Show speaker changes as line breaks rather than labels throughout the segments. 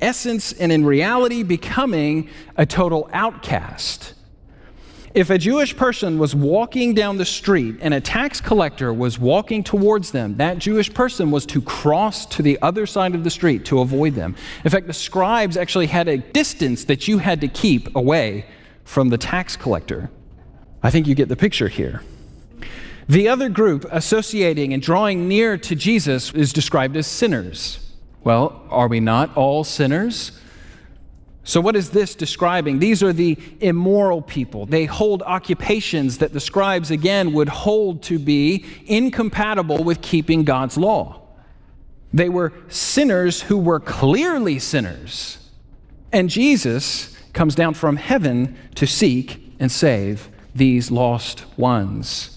essence and in reality becoming a total outcast. If a Jewish person was walking down the street and a tax collector was walking towards them, that Jewish person was to cross to the other side of the street to avoid them. In fact, the scribes actually had a distance that you had to keep away from the tax collector. I think you get the picture here. The other group associating and drawing near to Jesus is described as sinners. Well, are we not all sinners? So what is this describing? These are the immoral people. They hold occupations that the scribes, again, would hold to be incompatible with keeping God's law. They were sinners who were clearly sinners. And Jesus comes down from heaven to seek and save these lost ones.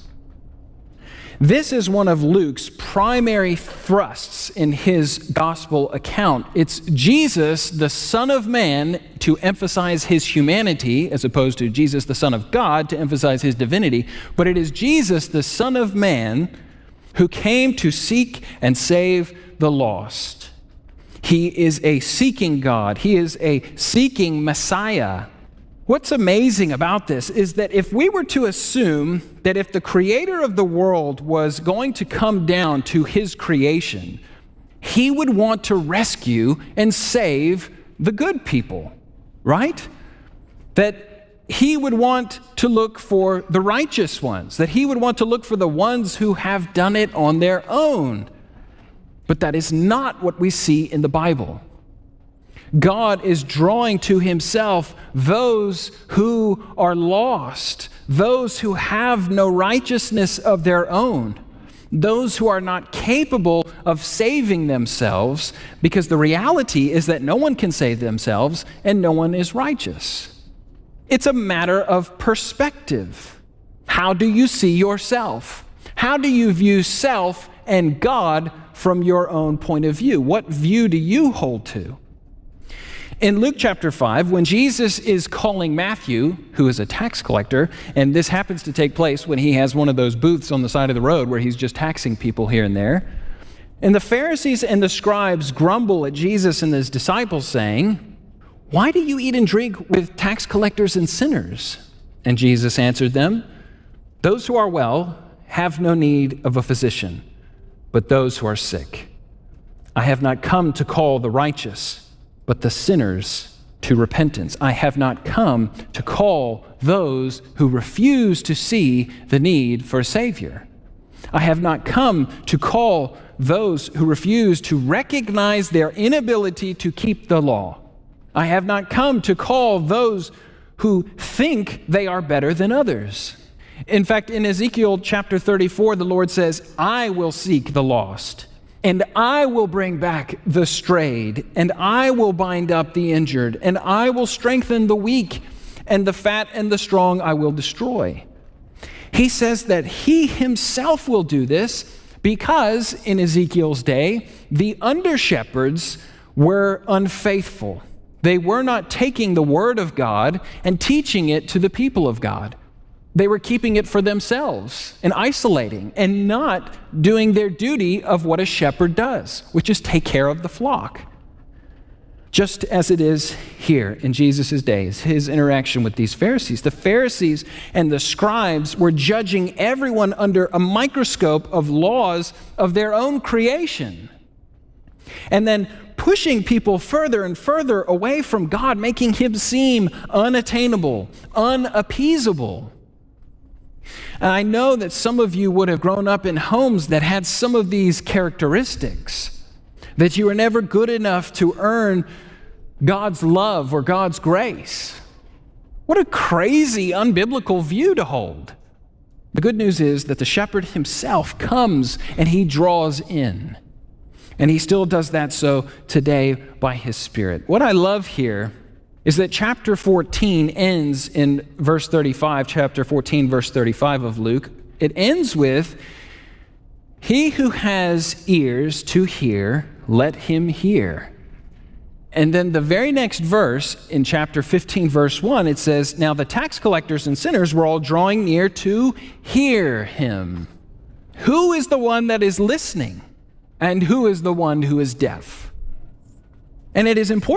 This is one of Luke's primary thrusts in his gospel account. It's Jesus, the Son of Man, to emphasize his humanity, as opposed to Jesus, the Son of God, to emphasize his divinity. But it is Jesus, the Son of Man, who came to seek and save the lost. He is a seeking God. He is a seeking Messiah. What's amazing about this is that if we were to assume that if the creator of the world was going to come down to his creation, he would want to rescue and save the good people, right? That he would want to look for the righteous ones, that he would want to look for the ones who have done it on their own. But that is not what we see in the Bible. God is drawing to himself those who are lost, those who have no righteousness of their own, those who are not capable of saving themselves, because the reality is that no one can save themselves and no one is righteous. It's a matter of perspective. How do you see yourself? How do you view self and God from your own point of view? What view do you hold to? In Luke chapter 5, when Jesus is calling Matthew, who is a tax collector, and this happens to take place when he has one of those booths on the side of the road where he's just taxing people here and there, and the Pharisees and the scribes grumble at Jesus and his disciples, saying, "Why do you eat and drink with tax collectors and sinners?" And Jesus answered them, "Those who are well have no need of a physician, but those who are sick. I have not come to call the righteous, but the sinners to repentance. I have not come to call those who refuse to see the need for a Savior. I have not come to call those who refuse to recognize their inability to keep the law. I have not come to call those who think they are better than others." In fact, in Ezekiel chapter 34, the Lord says, "I will seek the lost, and I will bring back the strayed, and I will bind up the injured, and I will strengthen the weak, and the fat and the strong I will destroy." He says that he himself will do this because in Ezekiel's day, the under-shepherds were unfaithful. They were not taking the word of God and teaching it to the people of God. They were keeping it for themselves and isolating and not doing their duty of what a shepherd does, which is take care of the flock. Just as it is here in Jesus' days, his interaction with these Pharisees. The Pharisees and the scribes were judging everyone under a microscope of laws of their own creation, and then pushing people further and further away from God, making him seem unattainable, unappeasable. And I know that some of you would have grown up in homes that had some of these characteristics, that you were never good enough to earn God's love or God's grace. What a crazy, unbiblical view to hold. The good news is that the shepherd himself comes and he draws in. And he still does that so today by his Spirit. What I love here is that chapter 14 ends in verse 35, chapter 14, verse 35 of Luke. It ends with, "He who has ears to hear, let him hear." And then the very next verse, in chapter 15, verse 1, it says, "Now the tax collectors and sinners were all drawing near to hear him." Who is the one that is listening? And who is the one who is deaf? And it is important